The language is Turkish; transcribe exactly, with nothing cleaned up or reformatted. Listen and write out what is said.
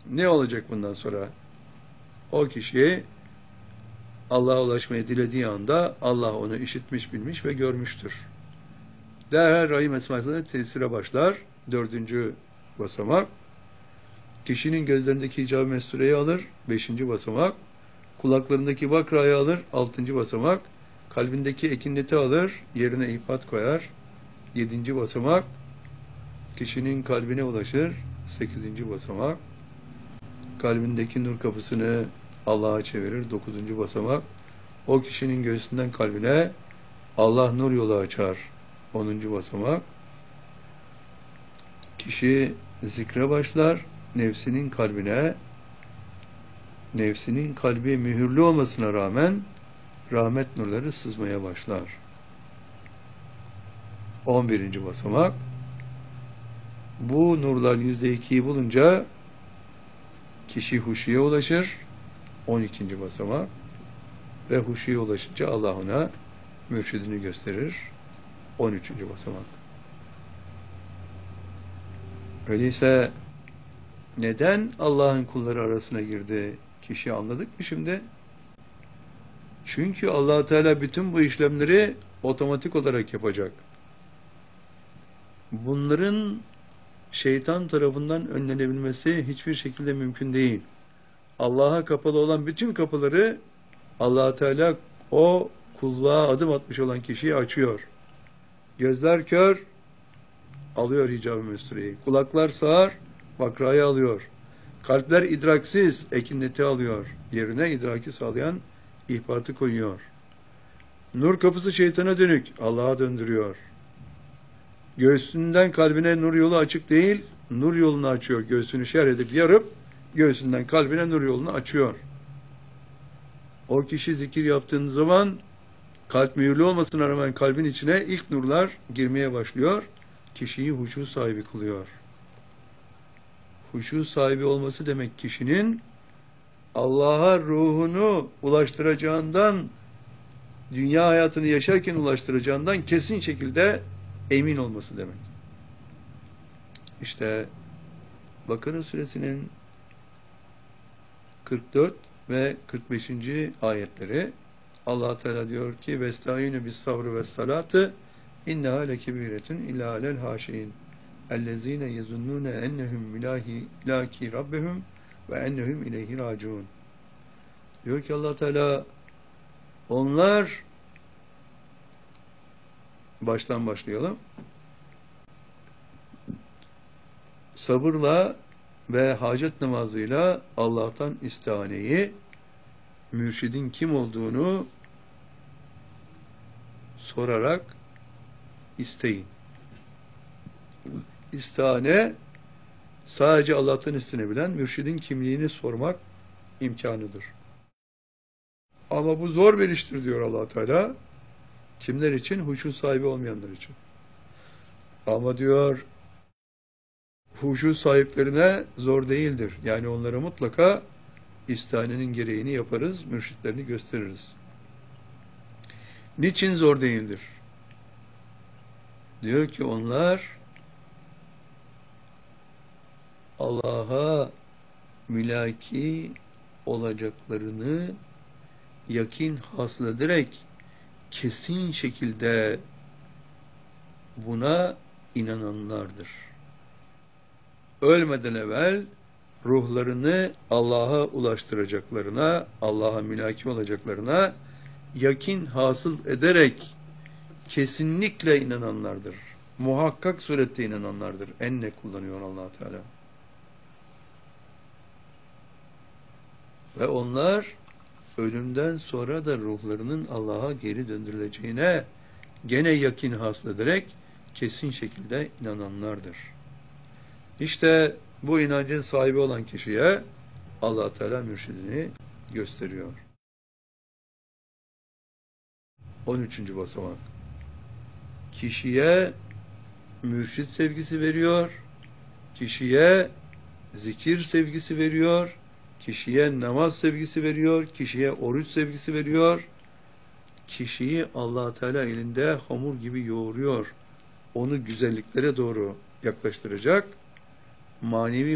Ne olacak bundan sonra? O kişi Allah'a ulaşmayı dilediği anda Allah onu işitmiş, bilmiş ve görmüştür. Derhal rahim esmasına tesire başlar. Dördüncü basamak. Kişinin gözlerindeki hicab-ı mestureyi alır. Beşinci basamak. Kulaklarındaki vakrayı alır. Altıncı basamak. Kalbindeki ekinneti alır. Yerine ihbat koyar. Yedinci basamak. Kişinin kalbine ulaşır. Sekizinci basamak. Kalbindeki nur kapısını Allah'a çevirir. Dokuzuncu basamak. O kişinin göğsünden kalbine Allah nur yolu açar. Onuncu basamak. Kişi zikre başlar. Nefsinin kalbine, nefsinin kalbi mühürlü olmasına rağmen rahmet nurları sızmaya başlar. On birinci basamak. Bu nurlar yüzde ikiyi bulunca kişi huşuya ulaşır. On ikinci basamak. Ve huşuya ulaşınca Allah ona mürşidini gösterir. On üçüncü basamak. Öyleyse neden Allah'ın kulları arasına girdi? Kişi anladık mı şimdi? Çünkü Allah Teala bütün bu işlemleri otomatik olarak yapacak. Bunların şeytan tarafından önlenebilmesi hiçbir şekilde mümkün değil. Allah'a kapalı olan bütün kapıları Allah Teala o kulluğa adım atmış olan kişiyi açıyor. Gözler kör, alıyor hicab-ı mestureyi. Kulaklar sağır, vakrayı alıyor. Kalpler idraksiz, ekinneti alıyor. Yerine idraki sağlayan ihbatı koyuyor. Nur kapısı şeytana dönük, Allah'a döndürüyor. Göğsünden kalbine nur yolu açık değil, nur yolunu açıyor. Göğsünü şer edip yarıp, göğsünden kalbine nur yolunu açıyor. O kişi zikir yaptığın zaman, kalp mühürlü olmasına rağmen kalbin içine ilk nurlar girmeye başlıyor. Kişiyi huşu sahibi kılıyor. Huşu sahibi olması demek kişinin Allah'a ruhunu ulaştıracağından, dünya hayatını yaşarken ulaştıracağından kesin şekilde emin olması demek. İşte Bakara suresinin kırk dört ve kırk beşinci ayetleri Allah Teala diyor ki vestaînü bis sabrı ves salatı inneha lekebiretun illa alel haşiin ellezîne yezunnûne ennehum milâhi ilâki rabbehum ve ennehum ileyhi râciûn. Diyor ki Allah Teala onlar, baştan başlayalım, sabırla ve hacet namazıyla Allah'tan istihaneyi, mürşidin kim olduğunu sorarak isteyin. İstihane sadece Allah'tan istenebilen mürşidin kimliğini sormak imkanıdır. Ama bu zor bir iştir diyor Allah Teala. Kimler için? Huşu sahibi olmayanlar için. Ama diyor huşu sahiplerine zor değildir. Yani onlara mutlaka istihanenin gereğini yaparız, mürşitlerini gösteririz. Niçin zor değildir? Diyor ki onlar Allah'a mülaki olacaklarını yakin hasıl ederek kesin şekilde buna inananlardır. Ölmeden evvel ruhlarını Allah'a ulaştıracaklarına, Allah'a mülaki olacaklarına yakin hasıl ederek kesinlikle inananlardır. Muhakkak surette inananlardır. Enne kullanıyor Allah Teala. Ve onlar ölümden sonra da ruhlarının Allah'a geri döndürüleceğine gene yakin hasıl ederek kesin şekilde inananlardır. İşte bu inancın sahibi olan kişiye Allah Teala mürşidini gösteriyor. on üçüncü basamak. Kişiye mürşid sevgisi veriyor, kişiye zikir sevgisi veriyor, kişiye namaz sevgisi veriyor, kişiye oruç sevgisi veriyor, kişiyi Allah Teala elinde hamur gibi yoğuruyor, onu güzelliklere doğru yaklaştıracak, manevi